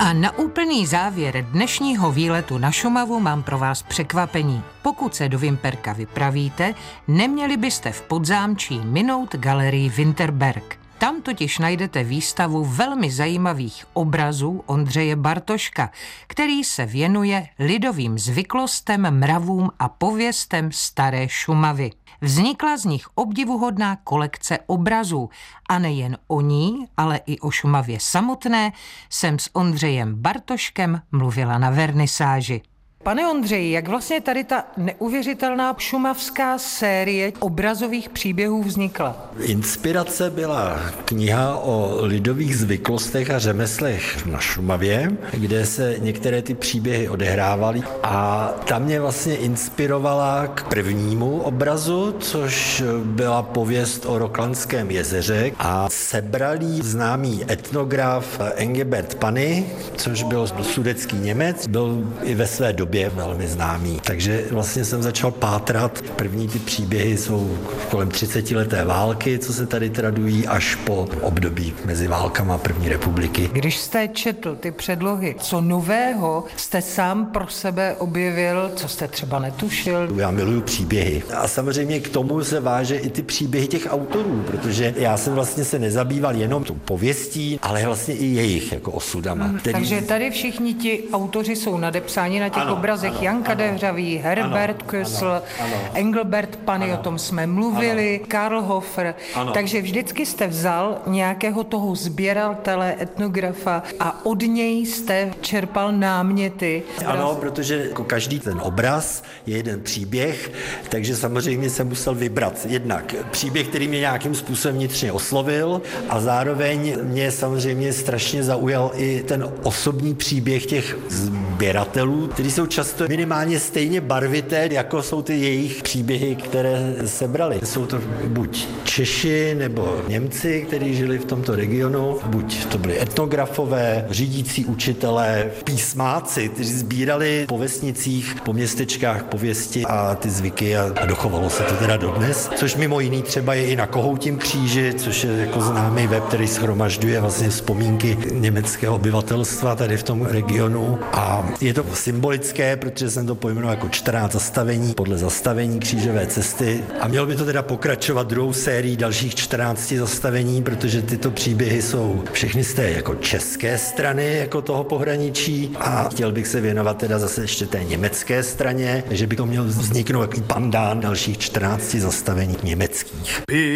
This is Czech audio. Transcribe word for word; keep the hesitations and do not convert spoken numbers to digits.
A na úplný závěr dnešního výletu na Šumavu mám pro vás překvapení. Pokud se do Vimperka vypravíte, neměli byste v Podzámčí minout galerii Winterberg. Tam totiž najdete výstavu velmi zajímavých obrazů Ondřeje Bartoška, který se věnuje lidovým zvyklostem, mravům a pověstem staré Šumavy. Vznikla z nich obdivuhodná kolekce obrazů a nejen o ní, ale i o Šumavě samotné jsem s Ondřejem Bartoškem mluvila na vernisáži. Pane Ondřeji, jak vlastně tady ta neuvěřitelná šumavská série obrazových příběhů vznikla? Inspirace byla kniha o lidových zvyklostech a řemeslech na Šumavě, kde se některé ty příběhy odehrávaly a ta mě vlastně inspirovala k prvnímu obrazu, což byla pověst o Roklanském jezeře a sebral jí známý etnograf Engelbert Panny, což byl sudetský Němec, byl i ve své době velmi známý. Takže vlastně jsem začal pátrat. První ty příběhy jsou kolem třicetileté války, co se tady tradují, až po období mezi válkama první republiky. Když jste četl ty předlohy, co nového jste sám pro sebe objevil, co jste třeba netušil? Já miluju příběhy. A samozřejmě k tomu se váže i ty příběhy těch autorů, protože já jsem vlastně se nezabýval jenom tou pověstí, ale vlastně i jejich jako osudama. Hmm, který... Takže tady všichni ti autoři jsou nadepsáni na těch ano, obrazech. Ano, Janka ano, Dehřavý, Herbert Kösl, Engelbert Panny, ano, o tom jsme mluvili, ano, Karl Hofer. Ano. Takže vždycky jste vzal nějakého toho sběratele, etnografa a od něj jste čerpal náměty. Ano, protože jako každý ten obraz je jeden příběh, takže samozřejmě jsem musel vybrat jednak příběh, který mě nějakým způsobem vnitřně oslovil a zároveň mě samozřejmě strašně zaujal i ten osobní příběh těch sběratelů, kteří jsou často minimálně stejně barvité, jako jsou ty jejich příběhy, které sebrali. Jsou to buď Češi nebo Němci, kteří žili v tomto regionu, buď to byli etnografové, řídící učitelé, písmáci, kteří sbírali po vesnicích, po městečkách pověsti a ty zvyky a, a dochovalo se to teda dodnes, což mimo jiný třeba je i na Kohoutím kříži, což je jako známý web, který shromažďuje vlastně vzpomínky německého obyvatelstva tady v tom regionu a je to symbolické, protože jsem to pojmenoval jako čtrnáct zastavení podle zastavení křížové cesty a mělo by to teda pokračovat druhou sérií dalších čtrnácti zastavení, protože tyto příběhy jsou všechny z té jako české strany jako toho pohraničí a chtěl bych se věnovat teda zase ještě té německé straně, že by to měl vzniknout jaký pandán dalších čtrnácti zastavení německých.